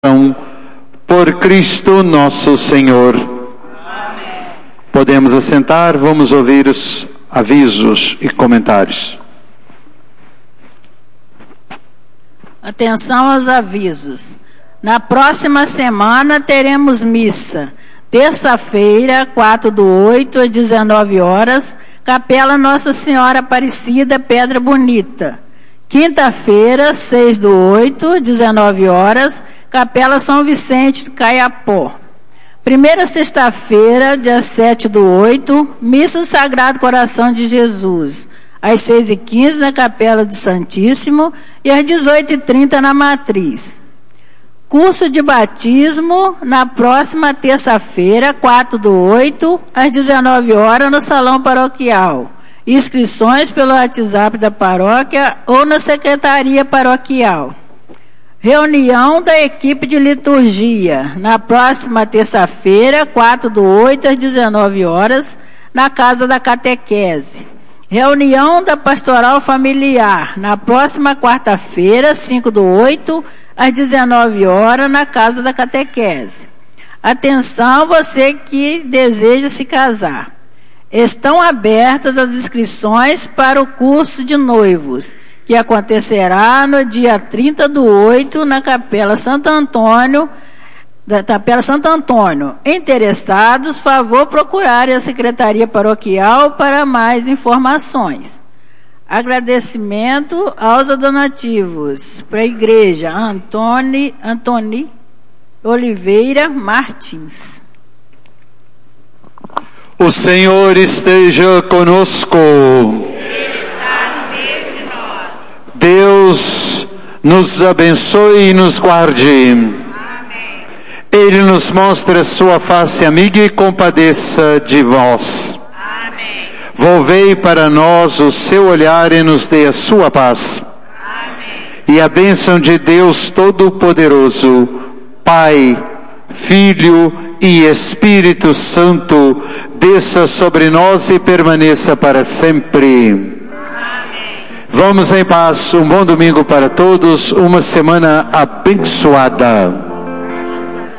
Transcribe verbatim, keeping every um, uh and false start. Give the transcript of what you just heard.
por Cristo nosso Senhor. Amém. Podemos assentar, vamos ouvir os avisos e comentários. Atenção aos avisos. Na próxima semana teremos missa. Terça-feira, quatro do oito, às dezenove horas, Capela Nossa Senhora Aparecida, Pedra Bonita. Quinta-feira, seis do oito, dezenove horas, Capela São Vicente do Caiapó. Primeira sexta-feira, dia sete do oito, Missa do Sagrado Coração de Jesus, às seis e quinze na Capela do Santíssimo e às dezoito e trinta na Matriz. Curso de batismo na próxima terça-feira, quatro do oito, às dezenove horas, no Salão Paroquial. Inscrições pelo WhatsApp da paróquia ou na Secretaria Paroquial. Reunião da equipe de liturgia na próxima terça-feira, quatro do oito, às dezenove horas, na Casa da Catequese. Reunião da Pastoral Familiar na próxima quarta-feira, cinco do oito, às dezenove horas, na Casa da Catequese. Atenção, você que deseja se casar. Estão abertas as inscrições para o curso de noivos, que acontecerá no dia trinta do oito, na Capela Santo Antônio, da Capela Santo Antônio. Interessados, favor procurar a Secretaria Paroquial para mais informações. Agradecimento aos donativos para a Igreja Antônio, Antônio Oliveira Martins. O Senhor esteja conosco. Está no meio de nós. Deus nos abençoe e nos guarde. Amém. Ele nos mostre sua face amiga e compadeça de vós. Amém. Volvei para nós o seu olhar e nos dê a sua paz. Amém. E a bênção de Deus Todo-Poderoso, Pai, Filho e Espírito Santo, desça sobre nós e permaneça para sempre. Amém. Vamos em paz, um bom domingo para todos, uma semana abençoada.